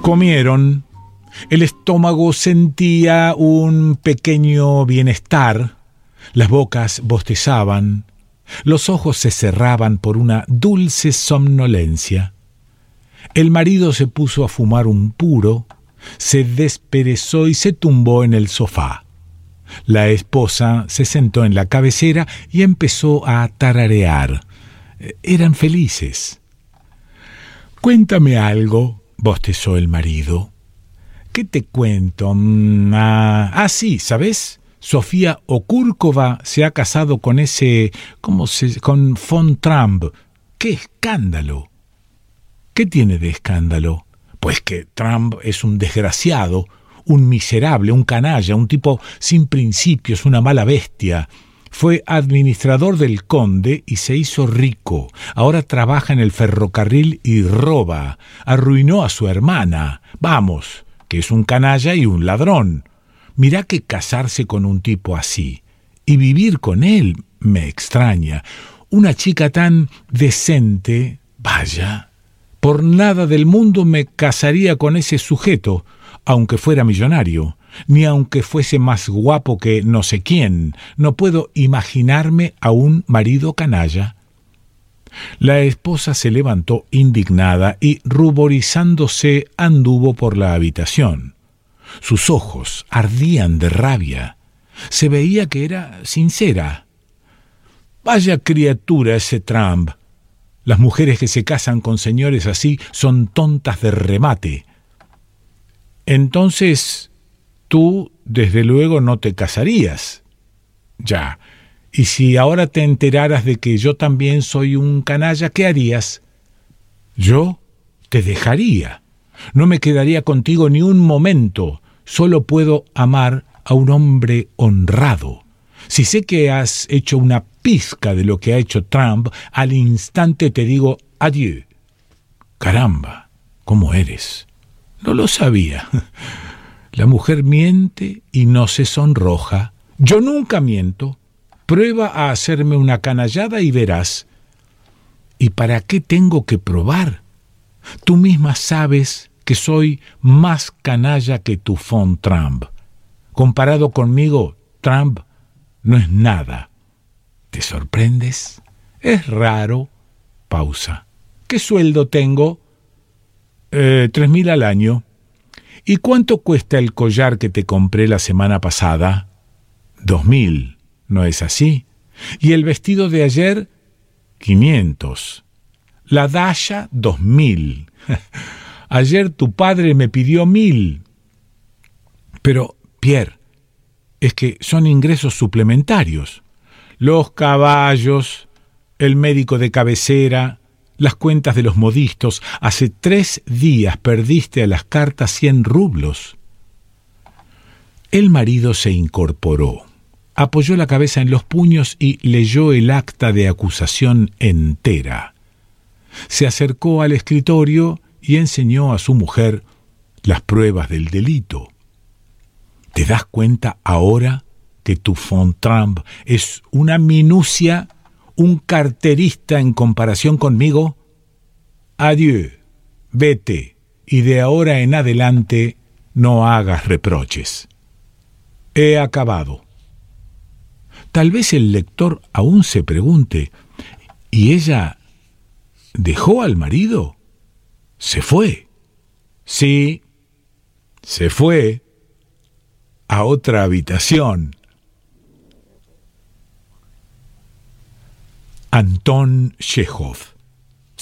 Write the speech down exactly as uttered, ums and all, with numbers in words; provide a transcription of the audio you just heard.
Comieron. El estómago sentía un pequeño bienestar. Las bocas bostezaban. Los ojos se cerraban por una dulce somnolencia. El marido se puso a fumar un puro, se desperezó y se tumbó en el sofá. La esposa se sentó en la cabecera y empezó a tararear. Eran felices. «Cuéntame algo», bostezó el marido. «¿Qué te cuento? Ah, ah sí, ¿sabes? Sofía Okurkova se ha casado con ese... ¿Cómo se...? Con von Trump. ¡Qué escándalo!». «¿Qué tiene de escándalo?». «Pues que Trump es un desgraciado, un miserable, un canalla, un tipo sin principios, una mala bestia. Fue administrador del Conde y se hizo rico. Ahora trabaja en el ferrocarril y roba. Arruinó a su hermana. Vamos, que es un canalla y un ladrón. Mirá que casarse con un tipo así y vivir con él me extraña. Una chica tan decente, vaya, por nada del mundo me casaría con ese sujeto, aunque fuera millonario, ni aunque fuese más guapo que no sé quién. No puedo imaginarme a un marido canalla». La esposa se levantó indignada y, ruborizándose, anduvo por la habitación. Sus ojos ardían de rabia. Se veía que era sincera. «Vaya criatura ese Trump. Las mujeres que se casan con señores así son tontas de remate». «Entonces, tú, desde luego, no te casarías». «Ya. Y si ahora te enteraras de que yo también soy un canalla, ¿qué harías?». «Yo te dejaría. No me quedaría contigo ni un momento. Solo puedo amar a un hombre honrado. Si sé que has hecho una pizca de lo que ha hecho Trump, al instante te digo adiós». «Caramba, ¿cómo eres?». «No lo sabía. La mujer miente y no se sonroja. Yo nunca miento. Prueba a hacerme una canallada y verás». «¿Y para qué tengo que probar? Tú misma sabes que soy más canalla que tu von Trump. Comparado conmigo, Trump no es nada. ¿Te sorprendes? Es raro». Pausa. «¿Qué sueldo tengo?». Eh, tres mil al año». «¿Y cuánto cuesta el collar que te compré la semana pasada?». «Dos mil, ¿no es así? ¿Y el vestido de ayer?». «Quinientos». «La daya, dos mil». «Ayer tu padre me pidió mil». «Pero, Pierre, es que son ingresos suplementarios. Los caballos, el médico de cabecera, las cuentas de los modistos. Hace tres días perdiste a las cartas cien rublos». El marido se incorporó, apoyó la cabeza en los puños y leyó el acta de acusación entera. Se acercó al escritorio y enseñó a su mujer las pruebas del delito. ¿Te das cuenta ahora que tu von Trump es una minucia, un carterista en comparación conmigo? Adiós, vete, y de ahora en adelante no hagas reproches. He acabado. Tal vez el lector aún se pregunte, ¿y ella dejó al marido? ¿Se fue? Sí, se fue a otra habitación. Anton Chekhov.